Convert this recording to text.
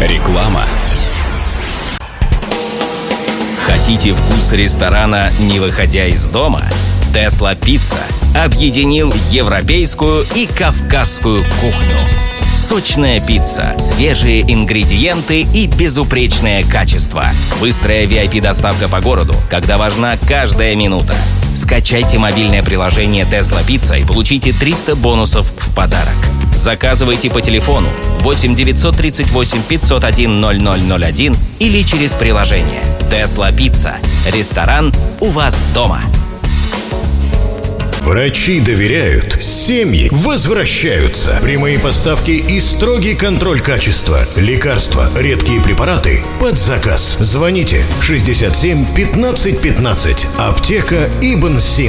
Реклама. Хотите вкус ресторана, не выходя из дома? Tesla Pizza объединил европейскую и кавказскую кухню. Сочная пицца, свежие ингредиенты и безупречное качество. Быстрая VIP-доставка по городу, когда важна каждая минута. Скачайте мобильное приложение Tesla Pizza и получите 300 бонусов в подарок. Заказывайте по телефону 8 938 501 0001 или через приложение. Tesla Pizza. Ресторан у вас дома. Врачи доверяют, семьи возвращаются. Прямые поставки и строгий контроль качества. Лекарства, редкие препараты под заказ. Звоните 67 15 15. Аптека Ибн Сина.